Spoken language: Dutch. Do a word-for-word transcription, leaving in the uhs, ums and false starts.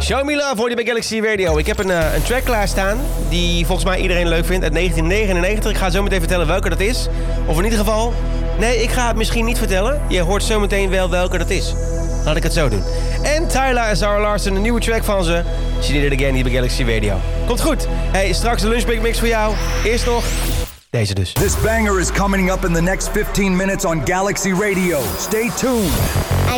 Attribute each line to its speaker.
Speaker 1: Show Me Love hoor je bij Galaxy Radio. Ik heb een, uh, een track klaarstaan die volgens mij iedereen leuk vindt uit negentien negenennegentig. Ik ga zo meteen vertellen welke dat is. Of in ieder geval... Nee, ik ga het misschien niet vertellen. Je hoort zo meteen wel welke dat is. Laat ik het zo doen. En Tyla en Zara Larsson, een nieuwe track van ze. She Did It Again hier bij Galaxy Radio. Komt goed. Hey, straks de lunchbreak mix voor jou. Eerst nog deze dus.
Speaker 2: This banger is coming up in the next fifteen minutes on Galaxy Radio. Stay tuned.